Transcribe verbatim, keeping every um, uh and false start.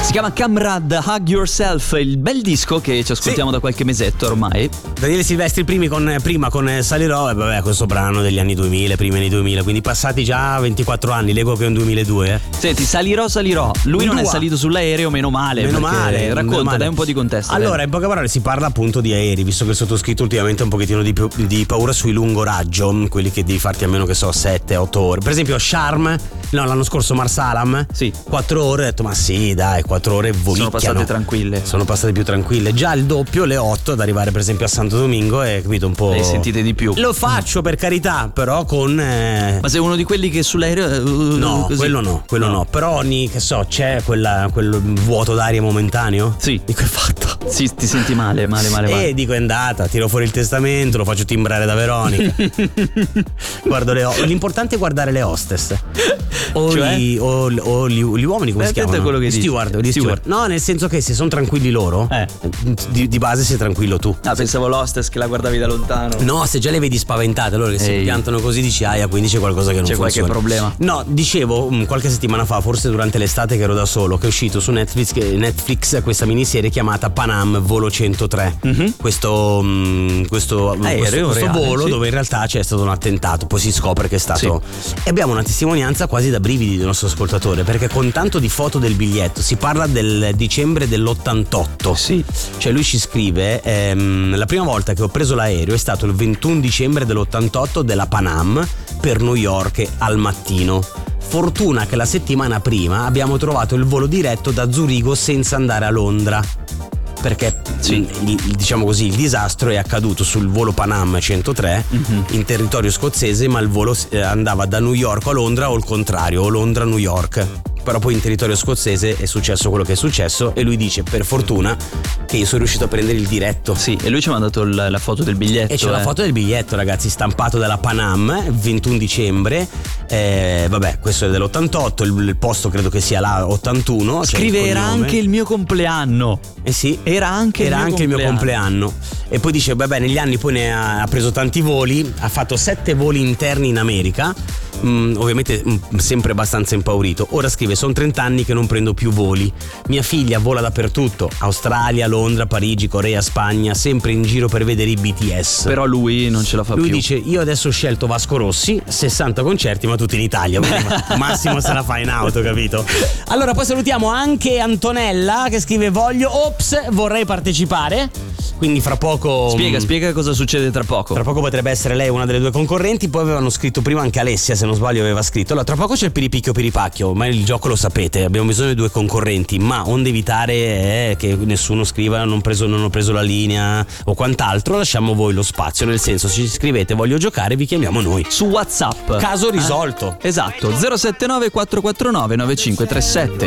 Si chiama Camrad, Hug Yourself, il bel disco che ci ascoltiamo sì. da qualche mesetto ormai. Daniele Silvestri primi con, prima con Salirò, e vabbè, questo brano degli anni duemila, primi anni duemila, quindi passati già ventiquattro anni, leggo che è un duemiladue. Eh. Senti, Salirò, Salirò, lui non è salito sull'aereo, meno male. Meno male. Racconta, meno male. dai un po' di contesto. Allora, bene. in poche parole si parla appunto di aerei, visto che il sottoscritto ultimamente ha un pochettino di, più, di paura sui lungo raggio, quelli che devi farti almeno, che so, sette otto ore. Per esempio Sharm, no, l'anno scorso Marsalam, sì. quattro ore, ho detto ma sì dai, quattro ore volicchiano. Sono passate tranquille. Sono passate più tranquille. Già il doppio, le otto, ad arrivare per esempio a Santo Domingo, e capito un po'. Le sentite di più. Lo faccio per carità, però con eh... Ma sei uno di quelli che sull'aereo uh, no, così. quello no, quello no. no. Però ogni, che so, c'è quella, quel vuoto d'aria momentaneo. Sì. Dico, è fatto. Sì, ti senti male, male, male, male. E dico, è andata, tiro fuori il testamento, lo faccio timbrare da Veronica. Guardo le o- l'importante è guardare le hostess. O, cioè? gli, o, o gli, gli uomini, come Beh, si chiamano? quello che gli dici. steward, gli Steward. steward. No, nel senso che se sono tranquilli loro, eh. di, di base sei tranquillo tu. Ah, pensavo l'hostess che la guardavi da lontano. No, se già le vedi spaventate, loro che Ehi. si piantano così dici aia, quindi c'è qualcosa che non c'è funziona. C'è qualche problema. No, dicevo qualche settimana fa, forse durante l'estate che ero da solo, che è uscito su Netflix, Netflix questa miniserie chiamata Panam Volo centotré. Mm-hmm. Questo, mh, questo, Aereo, questo, questo reale, volo sì. dove in realtà c'è stato un attentato, poi si scopre che è stato. Sì. E abbiamo una testimonianza quasi da brividi del nostro ascoltatore, perché con tanto di foto del biglietto si parla del dicembre dell'ottantotto. Sì. Cioè lui ci scrive ehm, la prima volta che ho preso l'aereo è stato il ventuno dicembre dell'ottantotto della Panam per New York al mattino. Fortuna che la settimana prima abbiamo trovato il volo diretto da Zurigo senza andare a Londra, perché sì. il, diciamo così il disastro è accaduto sul volo Panam centotré mm-hmm. in territorio scozzese, ma il volo andava da New York a Londra o il contrario, o Londra a New York. Però poi in territorio scozzese è successo quello che è successo, e lui dice per fortuna che io sono riuscito a prendere il diretto. Sì, e lui ci ha mandato l- la foto del biglietto. E c'è eh. la foto del biglietto, ragazzi, stampato dalla Panam, ventuno dicembre. Eh, vabbè, questo è dell'ottantotto, il, il posto credo che sia là ottantuno. Scrive era anche il mio compleanno. Eh sì, era anche, era il, mio anche il mio compleanno. E poi dice, vabbè, negli anni poi ne ha, ha preso tanti voli, ha fatto sette voli interni in America. Mm, ovviamente mm, sempre abbastanza impaurito. Ora scrive, sono trenta anni che non prendo più voli, mia figlia vola dappertutto, Australia, Londra, Parigi, Corea, Spagna, sempre in giro per vedere i B T S. Però lui non ce la fa lui più. Lui dice, io adesso ho scelto Vasco Rossi, sessanta concerti ma tutti in Italia, massimo se la fa in auto, capito? Allora poi salutiamo anche Antonella che scrive, voglio, ops, vorrei partecipare. Quindi fra poco Spiega, spiega cosa succede tra poco. Tra poco potrebbe essere lei una delle due concorrenti. Poi avevano scritto prima anche Alessia, se non sbaglio aveva scritto. Allora tra poco c'è il piripicchio piripacchio, ma il gioco lo sapete, abbiamo bisogno di due concorrenti. Ma onde evitare eh, che nessuno scriva non, preso, non ho preso la linea o quant'altro, lasciamo voi lo spazio. Nel senso, se ci scrivete voglio giocare, vi chiamiamo noi su WhatsApp. Caso risolto. eh? Esatto, zero sette nove quattro quattro nove nove cinque tre sette.